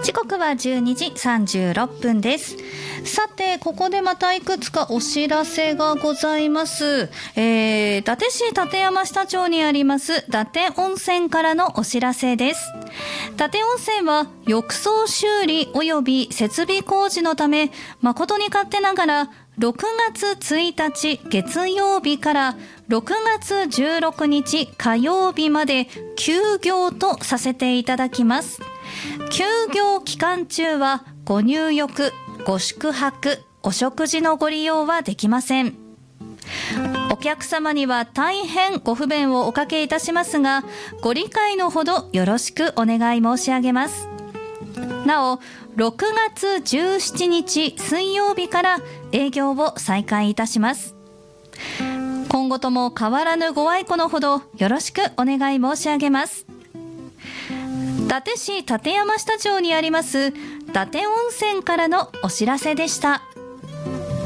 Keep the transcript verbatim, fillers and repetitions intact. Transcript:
時刻はじゅうにじさんじゅうろっぷんです。さて、ここでまたいくつかお知らせがございます。えー、伊達市立山下町にあります伊達温泉からのお知らせです。伊達温泉は浴槽修理及び設備工事のため、誠に勝手ながらろくがつついたち月曜日からろくがつじゅうろくにち火曜日まで休業とさせていただきます。休業期間中はご入浴、ご宿泊、お食事のご利用はできません。お客様には大変ご不便をおかけいたしますが、ご理解のほどよろしくお願い申し上げます。なお、ろくがつじゅうしちにち水曜日から営業を再開いたします。今後とも変わらぬご愛顧のほどよろしくお願い申し上げます。伊達市立山下町にあります伊達温泉からのお知らせでした。